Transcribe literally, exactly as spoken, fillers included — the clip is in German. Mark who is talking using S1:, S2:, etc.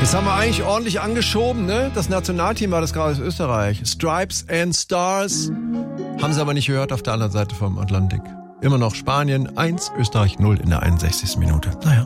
S1: Jetzt haben wir eigentlich ordentlich angeschoben, ne? Das Nationalteam war das gerade aus Österreich. Stripes and Stars. Haben sie aber nicht gehört auf der anderen Seite vom Atlantik. Immer noch Spanien eins, Österreich null in der einundsechzigsten Minute. Naja.